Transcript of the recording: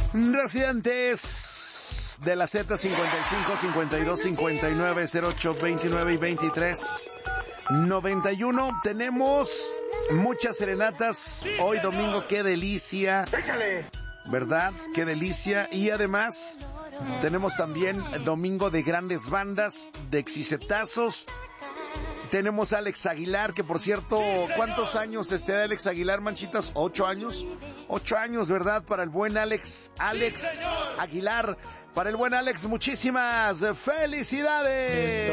Residentes de la Z55, 52, 59, 08, 29 y 23, 91. Tenemos muchas serenatas hoy domingo. ¡Qué delicia! ¡Échale! ¿Verdad? ¡Qué delicia! Y además tenemos también domingo de grandes bandas, de exicetazos. Tenemos a Alex Aguilar, que por cierto, ¿cuántos años de Alex Aguilar, Manchitas? 8 años. 8 años, ¿verdad? Para el buen Alex Aguilar. Para el buen Alex, muchísimas felicidades.